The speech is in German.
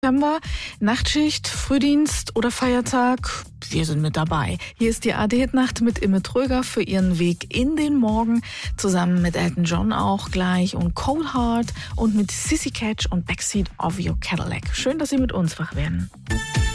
September, Nachtschicht, Frühdienst oder Feiertag, wir sind mit dabei. Hier ist die ARD-Nacht mit Imme Tröger für ihren Weg in den Morgen, zusammen mit Elton John auch gleich und Cold Heart und mit Sissy Catch und Backseat of Your Cadillac. Schön, dass Sie mit uns wach werden.